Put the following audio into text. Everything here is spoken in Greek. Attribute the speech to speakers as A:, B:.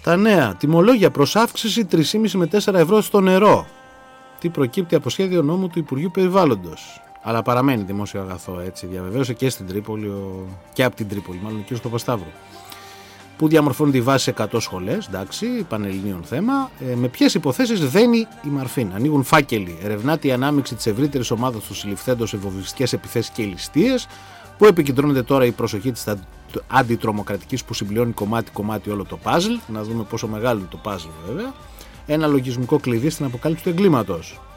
A: Τα νέα. Τιμολόγια προς αύξηση 3,5 με 4 ευρώ στο νερό. Τι προκύπτει από σχέδιο νόμου του Υπουργείου Περιβάλλοντος. Αλλά παραμένει δημόσιο αγαθό, έτσι. Διαβεβαίωσε και στην Τρίπολη, και από την Τρίπολη, μάλλον ο κ. Παπασταύρου. Που διαμορφώνει τη βάση 100 σχολές, εντάξει, πανελληνίων θέμα. Με ποιες υποθέσεις δένει η Μαρφίν? Ανοίγουν φάκελοι. Ερευνάται η ανάμειξη της ευρύτερης ομάδας των συλληφθέντων σε βομβιστικές επιθέσεις και ληστείες. Πού επικεντρώνεται τώρα η προσοχή της αντιτρομοκρατικής που συμπληρώνει κομμάτι-κομμάτι όλο το παζλ. Να δούμε πόσο μεγάλο είναι το παζλ, βέβαια. Ένα λογισμικό κλειδί στην αποκάλυψη του εγκλήματος.